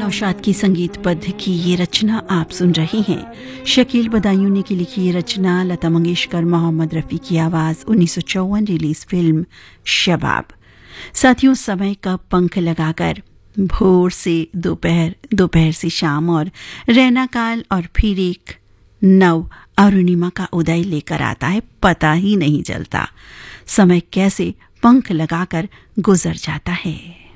नौशाद की संगीतबद्ध की ये रचना आप सुन रहे हैं। शकील बदायूनी की लिखी ये रचना, लता मंगेशकर, मोहम्मद रफ़ी की आवाज़, 1954 रिलीज फिल्म शबाब। साथियों, समय का पंख लगाकर भोर से दोपहर, दोपहर से शाम और रैना काल और फिर एक नव अरुणिमा का उदय लेकर आता है। पता ही नहीं चलता समय कैसे पंख लगाकर गुजर जाता है।